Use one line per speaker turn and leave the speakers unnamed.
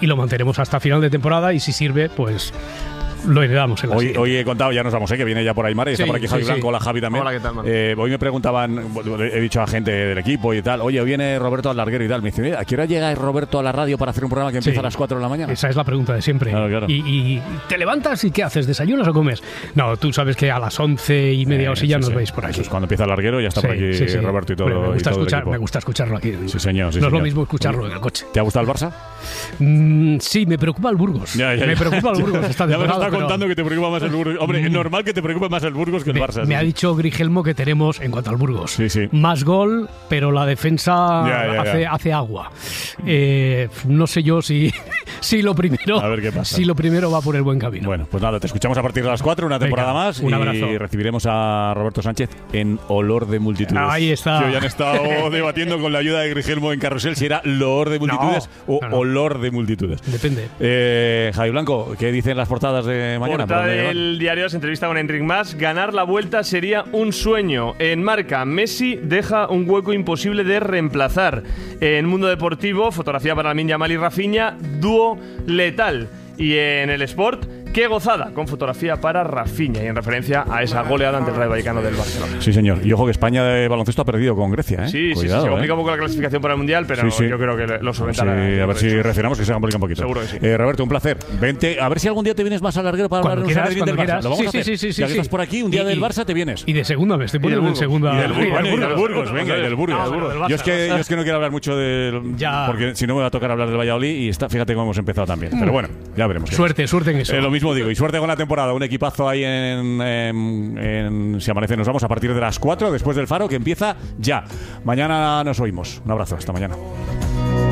y lo mantenemos hasta final de temporada, y si sirve, pues lo heredamos en la siguiente.
Hoy he contado, ya nos vamos, que viene ya por ahí Mare, está por aquí Javi Blanco, hola Javi también.
Hola, ¿qué tal, Manu?
Hoy me preguntaban, he dicho a gente del equipo y tal, oye, hoy viene Roberto al larguero y tal, me dice, ¿a qué hora llega Roberto a la radio para hacer un programa que empieza a las 4 de la mañana?
Esa es la pregunta de siempre.
Claro.
¿Y te levantas y qué haces? ¿Desayunas o comes? No, tú sabes que a las 11:30 o así ya nos veis por aquí.
Eso es cuando empieza el larguero, ya está por aquí Roberto y todo,
bueno,
me
me gusta escucharlo aquí.
Sí, señor.
No es lo mismo escucharlo en el coche.
¿Te ha gustado el Barça?
Sí, me preocupa el Burgos.
Me
preocupa el Burgos esta temporada.
Ya me está contando que te preocupa más el Burgos. Hombre, es normal que te preocupe más el Burgos que el Barça.
Me ha dicho Grigelmo que tenemos, en cuanto al Burgos,
sí.
más gol, pero la defensa hace agua. No sé yo si lo primero,
a ver qué pasa.
Si lo primero va por el buen camino.
Bueno, pues nada, te escuchamos a partir de las 4, una temporada más.
Un abrazo.
Y recibiremos a Roberto Sánchez en Olor de Multitudes.
Ahí está.
Que hoy han estado debatiendo con la ayuda de Grigelmo en Carrusel si era Loor de Multitudes o Olor de Multitudes.
Depende.
Javi Blanco, ¿qué dicen las portadas de mañana?
Portada del diario, se entrevista con Enric Mas. Ganar la Vuelta sería un sueño. En Marca, Messi deja un hueco imposible de reemplazar. En Mundo Deportivo, fotografía para Lamine Yamal y Rafinha, dúo letal. Y en el Sport, qué gozada, con fotografía para Rafinha, y en referencia a esa goleada ante el Rayo Vallecano del Barcelona.
Sí, señor. Y ojo que España de baloncesto ha perdido con Grecia, ¿eh?
Sí,
Cuidado,
se complica un poco la clasificación para el Mundial, pero yo creo que lo solventará.
Sí, a ver si reaccionamos, que se complica un poquito.
Seguro que sí.
Roberto, un placer. Vente, a ver si algún día te vienes más al larguero para hablar de un del Barça. Lo vamos a hacer.
Sí,
ya que estás por aquí, un día del Barça te vienes.
Y de segunda me estoy poniendo en segunda.
Y del Burgos, venga, y del Burgos. Yo es que no quiero hablar mucho del... Porque si no me va a tocar hablar del Valladolid y fíjate cómo hemos empezado también. Pero bueno, ya veremos.
Suerte en eso.
Lo mismo digo, y suerte con la temporada. Un equipazo ahí en Si Amanece Nos Vamos a partir de las 4, después del Faro, que empieza ya. Mañana nos oímos. Un abrazo, hasta mañana.